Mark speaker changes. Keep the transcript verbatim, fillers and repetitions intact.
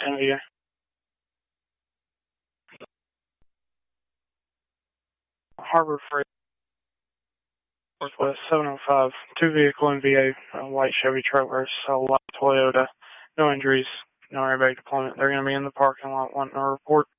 Speaker 1: N V A. Harbor Freight, Northwest seven oh five, two vehicle N V A, a white Chevy Traverse, a white Toyota, no injuries, no airbag deployment. They're going to be in the parking lot wanting a report.